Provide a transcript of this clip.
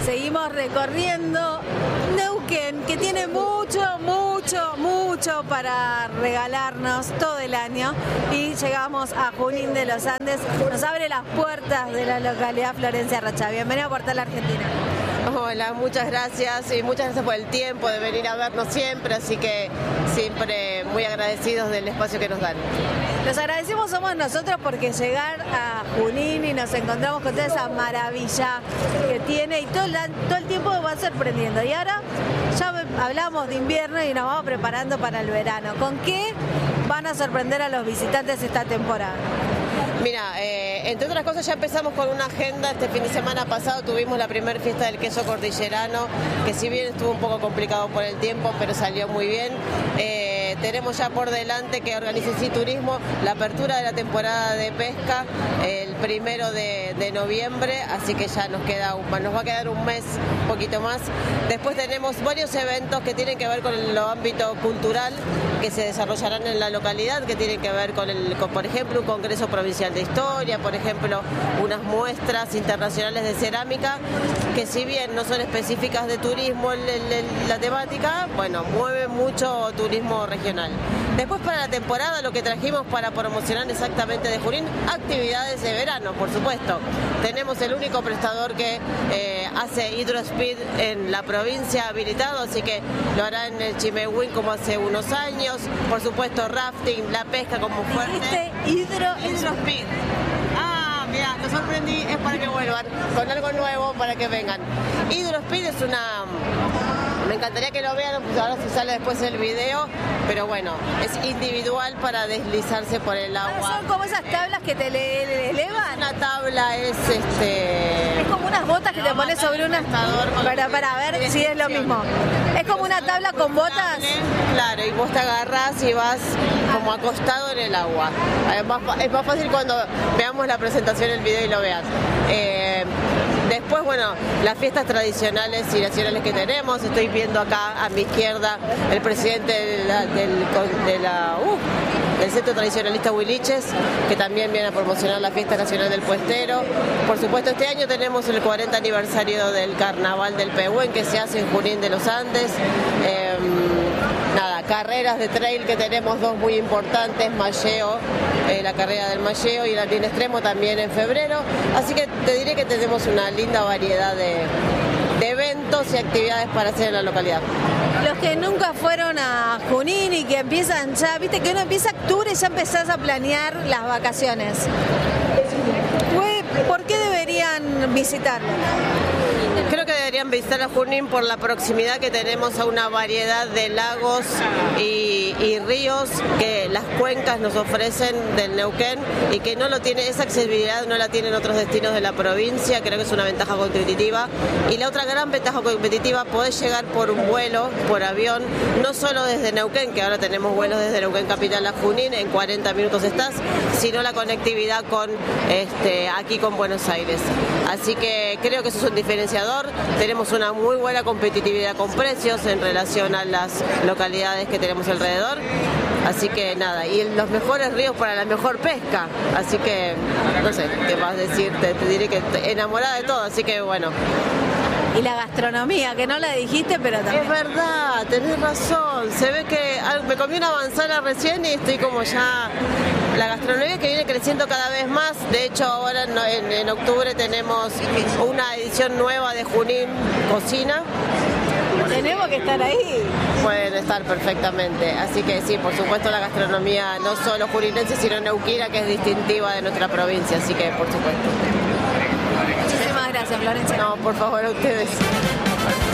seguimos recorriendo Neuquén, que tiene mucho para regalarnos todo el año, y llegamos a Junín de los Andes. Nos abre las puertas de la localidad Florencia Rocha. Bienvenida a Portal Argentina. Hola, muchas gracias y muchas gracias por el tiempo de venir a vernos siempre, así que siempre muy agradecidos del espacio que nos dan. Los agradecemos somos nosotros, porque llegar a Junín y nos encontramos con toda esa maravilla que tiene, y todo el tiempo va sorprendiendo. Y ahora ya hablamos de invierno y nos vamos preparando para el verano. ¿Con qué van a sorprender a los visitantes esta temporada? Mira, entre otras cosas ya empezamos con una agenda. Este fin de semana pasado tuvimos la primera fiesta del queso cordillerano, que si bien estuvo un poco complicado por el tiempo, pero salió muy bien. Tenemos ya por delante, que organiza Sí Turismo, la apertura de la temporada de pesca el 1 de noviembre, así que ya nos va a quedar un mes, un poquito más. Después tenemos varios eventos que tienen que ver con el ámbito cultural, que se desarrollarán en la localidad, que tienen que ver con por ejemplo, un congreso provincial de historia, por ejemplo, unas muestras internacionales de cerámica, que si bien no son específicas de turismo la temática, bueno, mueve mucho turismo regional. Después, para la temporada, lo que trajimos para promocionar exactamente de Junín, actividades de verano, por supuesto. Tenemos el único prestador que hace hidrospeed en la provincia habilitado, así que lo hará en el Chimehuín como hace unos años. Por supuesto, rafting, la pesca como fuerte. Hidrospeed. Mira, lo sorprendí, es para que vuelvan con algo nuevo, para que vengan. Hidrospeed es me encantaría que lo vean, pues ahora se sale después el video, pero bueno, es individual para deslizarse por el agua. ¿Son como esas tablas que te elevan? Una tabla es Es como unas botas que te pones sobre una... Para ver si es lo mismo. Es como una tabla con botas. Claro, y vos te agarrás y vas como acostado en el agua. Es más fácil cuando veamos la presentación, el video, y lo veas. Después, bueno, las fiestas tradicionales y nacionales que tenemos. Estoy viendo acá a mi izquierda el presidente del Centro Tradicionalista Huiliches, que también viene a promocionar la Fiesta Nacional del Puestero. Por supuesto, este año tenemos el 40 aniversario del Carnaval del Pehuen, que se hace en Junín de los Andes. Carreras de trail, que tenemos dos muy importantes, Malleo, la carrera del Malleo, y el Andín Extremo también en febrero. Así que te diré que tenemos una linda variedad de eventos y actividades para hacer en la localidad. Los que nunca fueron a Junín y que empiezan ya, viste que uno empieza octubre y ya empezás a planear las vacaciones. ¿Por qué deberían visitarlo? Creo que deberían visitar a Junín por la proximidad que tenemos a una variedad de lagos y ríos que las cuencas nos ofrecen del Neuquén, y que esa accesibilidad no la tienen otros destinos de la provincia. Creo que es una ventaja competitiva. Y la otra gran ventaja competitiva, podés llegar por un vuelo, por avión, no solo desde Neuquén, que ahora tenemos vuelos desde Neuquén Capital a Junín, en 40 minutos estás, sino la conectividad con aquí con Buenos Aires. Así que creo que eso es un diferenciador. Tenemos una muy buena competitividad con precios en relación a las localidades que tenemos alrededor. Así que nada, y los mejores ríos para la mejor pesca. Así que, no sé, ¿qué más decir? Te diré que estoy enamorada de todo, así que bueno. Y la gastronomía, que no la dijiste, pero también... Es verdad, tenés razón. Se ve que me comí una manzana recién y estoy como ya... La gastronomía que viene creciendo cada vez más. De hecho, ahora en octubre tenemos una edición nueva de Junín Cocina. Tenemos que estar ahí. Pueden estar perfectamente. Así que sí, por supuesto, la gastronomía no solo juninense, sino neuquina, que es distintiva de nuestra provincia. Así que, por supuesto. Muchísimas gracias, Florencia. No, por favor, a ustedes.